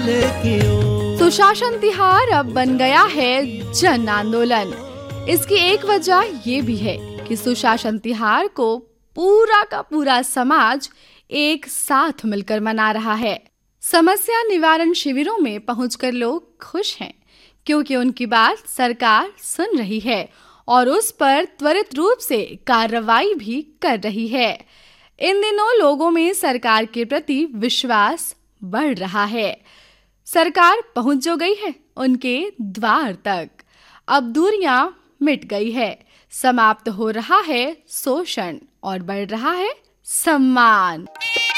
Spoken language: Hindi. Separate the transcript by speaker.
Speaker 1: सुशासन तिहार अब बन गया है जन आंदोलन। इसकी एक वजह ये भी है कि सुशासन तिहार को पूरा का पूरा समाज एक साथ मिलकर मना रहा है। समस्या निवारण शिविरों में पहुंचकर लोग खुश हैं क्योंकि उनकी बात सरकार सुन रही है और उस पर त्वरित रूप से कार्रवाई भी कर रही है। इन दिनों लोगों में सरकार के प्रति विश्वास बढ़ रहा है। सरकार पहुंच जो गई है उनके द्वार तक। अब दूरियां मिट गई है, समाप्त हो रहा है शोषण और बढ़ रहा है सम्मान।